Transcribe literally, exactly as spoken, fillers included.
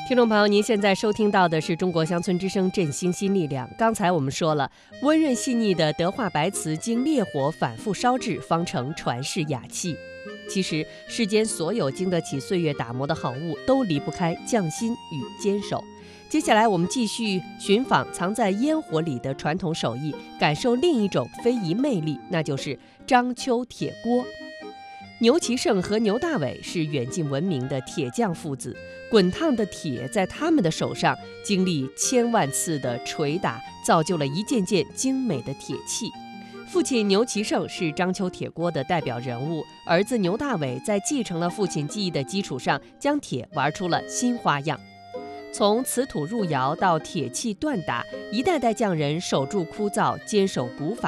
听众朋友，您现在收听到的是中国乡村之声振兴新力量。刚才我们说了，温润细腻的德化白瓷经烈火反复烧制，方成传世雅器。其实，世间所有经得起岁月打磨的好物，都离不开匠心与坚守。接下来，我们继续寻访藏在烟火里的传统手艺，感受另一种非遗魅力，那就是章丘铁锅。牛其胜和牛大伟是远近闻名的铁匠父子，滚烫的铁在他们的手上经历千万次的捶打，造就了一件件精美的铁器。父亲牛其胜是章丘铁锅的代表人物，儿子牛大伟在继承了父亲技艺的基础上，将铁玩出了新花样。从瓷土入窑到铁器锻打，一代代匠人守住枯燥，坚守古法，